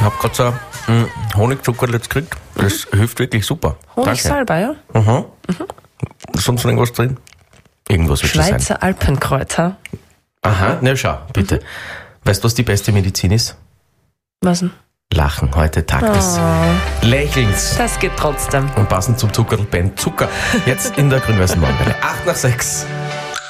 Ich habe gerade so ein Honigzuckerl jetzt gekriegt. Das hilft wirklich super. Honigsalbe, ja? Sonst noch irgendwas drin? Irgendwas wird schon sein. Schweizer Alpenkräuter. Aha, na schau, bitte. Weißt du, was die beste Medizin ist? Was denn? Lachen, heute Tag des Lächelns. Das geht trotzdem. Und passend zum Zuckerl, Ben Zucker. Jetzt in der grün-weißen Morgenwelle. 8 nach 6.